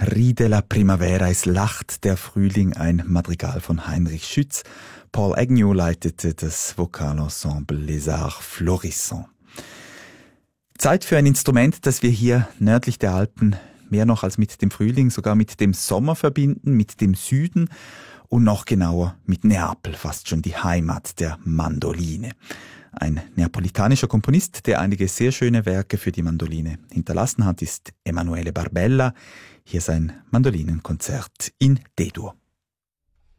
Ride la Primavera, es lacht der Frühling, ein Madrigal von Heinrich Schütz. Paul Agnew leitete das Vokalensemble Les Arts Florissants. Zeit für ein Instrument, das wir hier nördlich der Alpen mehr noch als mit dem Frühling, sogar mit dem Sommer verbinden, mit dem Süden und noch genauer mit Neapel, fast schon die Heimat der Mandoline. Ein neapolitanischer Komponist, der einige sehr schöne Werke für die Mandoline hinterlassen hat, ist Emanuele Barbella. Hier sein Mandolinenkonzert in D-Dur.